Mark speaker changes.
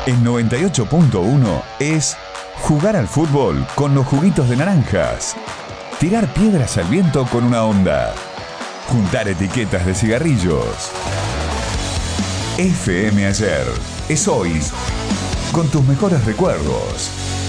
Speaker 1: En 98.1 es jugar al fútbol con los juguitos de naranjas, tirar piedras al viento con una onda, juntar etiquetas de cigarrillos. FM Ayer es hoy, con tus mejores recuerdos.